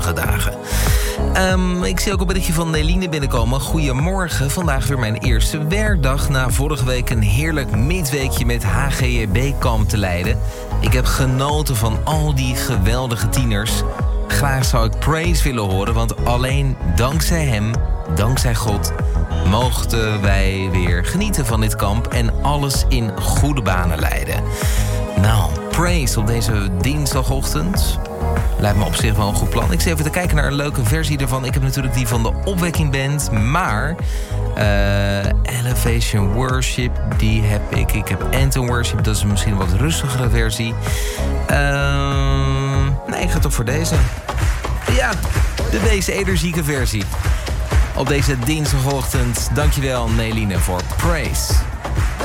dagen. Ik zie ook een berichtje van Neline binnenkomen. Goedemorgen, vandaag weer mijn eerste werkdag. Na vorige week een heerlijk midweekje met HGB-kamp te leiden. Ik heb genoten van al die geweldige tieners. Graag zou ik praise willen horen, want alleen dankzij hem, dankzij God, mochten wij weer genieten van dit kamp en alles in goede banen leiden. Nou, praise op deze dinsdagochtend lijkt me op zich wel een goed plan. Ik zit even te kijken naar een leuke versie ervan. Ik heb natuurlijk die van de Opwekking Band, maar Elevation Worship, die heb ik. Ik heb Anthem Worship, dat is misschien een wat rustigere versie. Nee, ik ga toch voor deze. Ja, de deze energieke versie. Op deze dinsdagochtend. Dankjewel, Neline, voor praise.